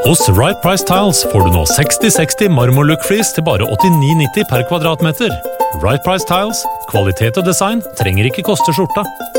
Hos Right Price Tiles får du nå 60-60 marmorlook-flis til bare 89,90 per kvadratmeter. Right Price Tiles, kvalitet og design trenger ikke koste skjorta.